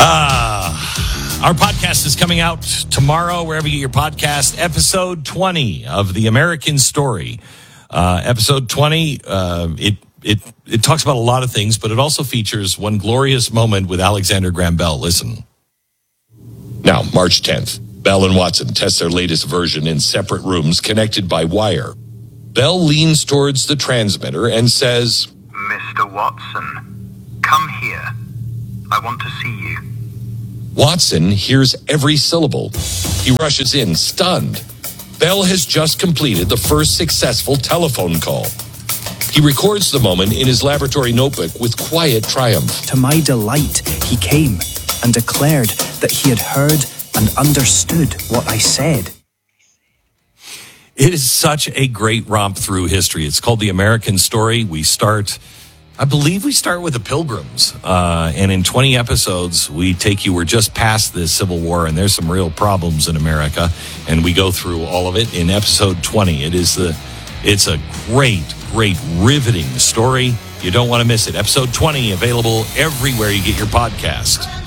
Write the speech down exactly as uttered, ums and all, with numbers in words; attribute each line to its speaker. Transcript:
Speaker 1: Uh, our podcast is coming out tomorrow, wherever you get your podcast. Episode twenty of The American Story. Uh, episode twenty, uh, it, it, it talks about a lot of things, but it also features one glorious moment with Alexander Graham Bell. Listen. Now, March tenth, Bell and Watson test their latest version in separate rooms connected by wire. Bell leans towards the transmitter and says,
Speaker 2: Mister Watson, come here. I want to see you.
Speaker 1: Watson hears every syllable. He rushes in, stunned. Bell has just completed the first successful telephone call. He records the moment in his laboratory notebook with quiet triumph.
Speaker 3: To my delight, he came and declared that he had heard and understood what I said.
Speaker 1: It is such a great romp through history. It's called The American Story. We start, I believe we start with the Pilgrims. Uh, and in twenty episodes, we take you, we're just past the Civil War, and there's some real problems in America. And we go through all of it in episode twenty. It is the, it's a great, great, riveting story. You don't want to miss it. Episode twenty, available everywhere you get your podcast.